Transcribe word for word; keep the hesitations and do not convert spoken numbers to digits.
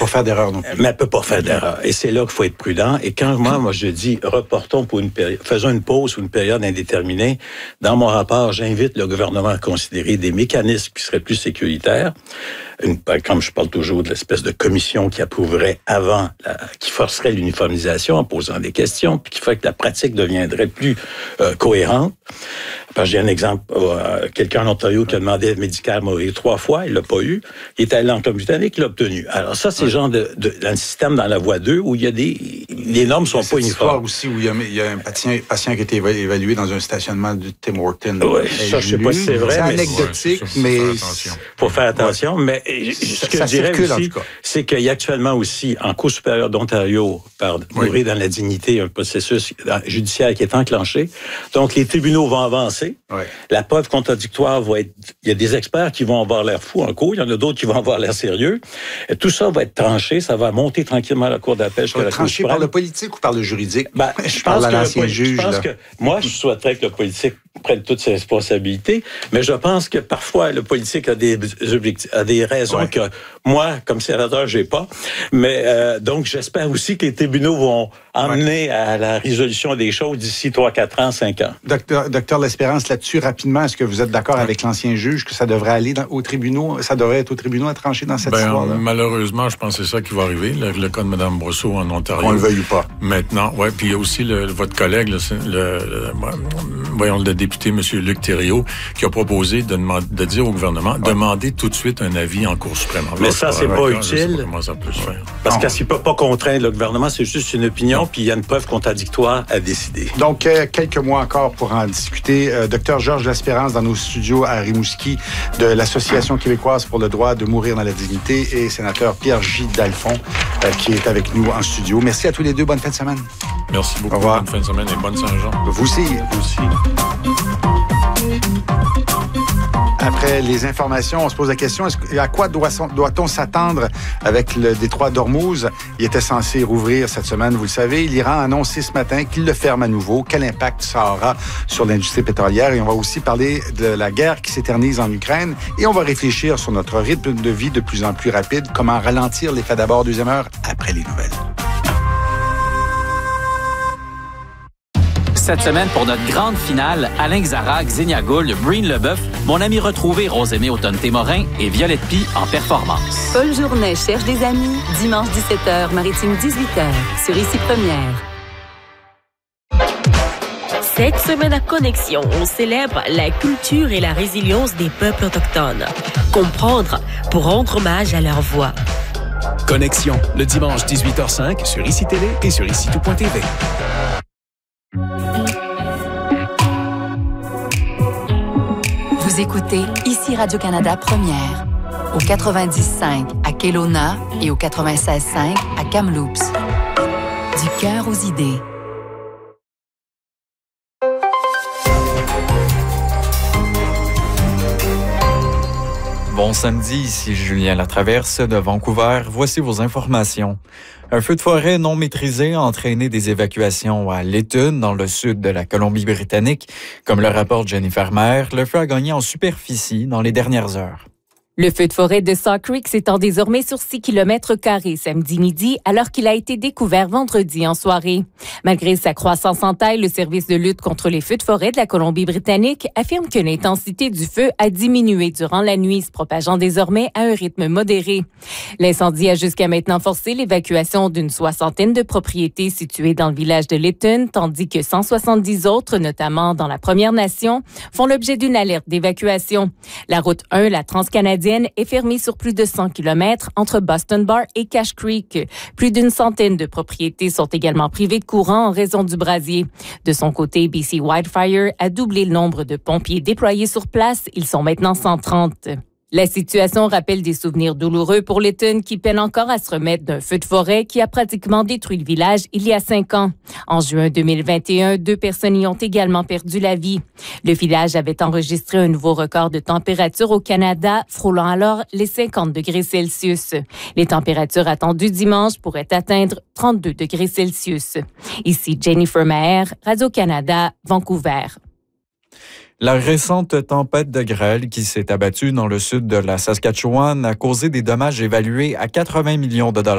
faire d'erreur non plus. Mais elle peut pas faire d'erreur. Et c'est là qu'il faut être prudent. Et quand moi, moi, je dis, reportons pour une période, faisons une pause ou une période indéterminée, dans mon rapport, j'invite le gouvernement à considérer des mécanismes qui seraient plus sécuritaires. Une, comme je parle toujours de l'espèce de commission qui approuverait avant, la, qui forcerait l'uniformisation en posant des questions, puis qui ferait que la pratique deviendrait plus euh, cohérente. Parce que j'ai un exemple, euh, quelqu'un en Ontario qui a demandé un médical à mourir trois fois, il l'a pas eu. Il est allé en Colombie-Britannique, il l'a obtenu. Alors ça, c'est le genre de, de, d'un système dans la voie deux où il y a des, les normes sont pas uniformes. Aussi où il y a, il y a un patient, patient qui a été évalué dans un stationnement du Tim Hortons. Oui, ça, je sais pas si c'est vrai. C'est mais anecdotique, c'est, mais faut faire attention. Ouais. Mais ce que ça, je dirais circule, aussi, c'est qu'il y a actuellement aussi en Cour supérieure d'Ontario, par oui. mourir dans la dignité, un processus judiciaire qui est enclenché. Donc les tribunaux vont avancer. Oui. La preuve contradictoire va être... Il y a des experts qui vont avoir l'air fous en cours, il y en a d'autres qui vont avoir l'air sérieux. Et tout ça va être tranché, ça va monter tranquillement à la Cour d'appel jusqu'à la Cour suprême. Tranché par le politique ou par le juridique? Ben, je, je pense, que l'ancien le, juge, je pense que moi, je souhaiterais que le politique prenne toutes ses responsabilités, mais je pense que parfois, le politique a des objectifs, a des raisons ouais. que moi, comme sénateur, j'ai pas. Mais euh, donc, j'espère aussi que les tribunaux vont emmener ouais. à la résolution des choses d'ici trois, quatre ans, cinq ans. Docteur, docteur L'Espérance, là-dessus, rapidement, est-ce que vous êtes d'accord ouais. avec l'ancien juge que ça devrait aller dans, aux tribunaux, ça devrait être aux tribunaux à trancher dans cette ben, histoire-là? Malheureusement, je pense que c'est ça qui va arriver, le, le cas de Mme Brosseau en Ontario. On le veuille ou pas. Maintenant, oui, puis il y a aussi le, votre collègue, le, le, le, voyons, le député, M. Luc Thériault, qui a proposé de, demander, de dire au gouvernement, ouais. demander tout de suite un avis en Cour suprême. Alors, mais ça, c'est pas pas utile. Pas comment ça peut se faire. Parce non. qu'il ne peut pas contraindre le gouvernement, c'est juste une opinion, puis il y a une preuve contradictoire à décider. Donc, euh, quelques mois encore pour en discuter. Euh, docteur Georges L'Espérance dans nos studios à Rimouski de l'Association québécoise pour le droit de mourir dans la dignité et sénateur Pierre-J. Dalphon euh, qui est avec nous en studio. Merci à tous les deux. Bonne fin de semaine. Merci beaucoup. Au revoir. Bonne fin de semaine et bonne Saint-Jean. Vous aussi. Vous aussi. Après les informations, on se pose la question, est-ce, à quoi doit-on, doit-on s'attendre avec le détroit d'Ormuz? Il était censé rouvrir cette semaine, vous le savez. L'Iran a annoncé ce matin qu'il le ferme à nouveau. Quel impact ça aura sur l'industrie pétrolière? Et on va aussi parler de la guerre qui s'éternise en Ukraine. Et on va réfléchir sur notre rythme de vie de plus en plus rapide. Comment ralentir l'effet d'abord, deuxième heure, après les nouvelles. Cette semaine, pour notre grande finale, Alain Xara, Xenia Gould, Breen Leboeuf, mon ami retrouvé Rosemée Automne-Témorin et Violette Pie en performance. Paul Journet cherche des amis. Dimanche dix-sept heures, Maritime dix-huit heures, sur Ici Première. Cette semaine à Connexion, on célèbre la culture et la résilience des peuples autochtones. Comprendre pour rendre hommage à leur voix. Connexion, le dimanche dix-huit heures cinq sur Ici Télé et sur ici tout point t v. Vous écoutez Ici Radio-Canada Première, au quatre-vingt-dix cinq à Kelowna et au quatre-vingt-seize cinq à Kamloops. Du cœur aux idées. Bon samedi, ici Julien Latraverse de Vancouver. Voici vos informations. Un feu de forêt non maîtrisé a entraîné des évacuations à Lytton, dans le sud de la Colombie-Britannique. Comme le rapporte Jennifer Maher, le feu a gagné en superficie dans les dernières heures. Le feu de forêt de Saw Creek s'étend désormais sur six kilomètres carrés samedi midi, alors qu'il a été découvert vendredi en soirée. Malgré sa croissance en taille, le service de lutte contre les feux de forêt de la Colombie-Britannique affirme que l'intensité du feu a diminué durant la nuit, se propageant désormais à un rythme modéré. L'incendie a jusqu'à maintenant forcé l'évacuation d'une soixantaine de propriétés situées dans le village de Lytton, tandis que cent soixante-dix autres, notamment dans la Première Nation, font l'objet d'une alerte d'évacuation. La route un, la transcanadienne, est fermée sur plus de cent kilomètres entre Boston Bar et Cache Creek. Plus d'une centaine de propriétés sont également privées de courant en raison du brasier. De son côté, B C Wildfire a doublé le nombre de pompiers déployés sur place. Ils sont maintenant cent trente. La situation rappelle des souvenirs douloureux pour Lytton qui peine encore à se remettre d'un feu de forêt qui a pratiquement détruit le village il y a cinq ans. En juin deux mille vingt et un, deux personnes y ont également perdu la vie. Le village avait enregistré un nouveau record de température au Canada, frôlant alors les cinquante degrés Celsius. Les températures attendues dimanche pourraient atteindre trente-deux degrés Celsius. Ici Jennifer Maher, Radio-Canada, Vancouver. La récente tempête de grêle qui s'est abattue dans le sud de la Saskatchewan a causé des dommages évalués à quatre-vingts millions de dollars.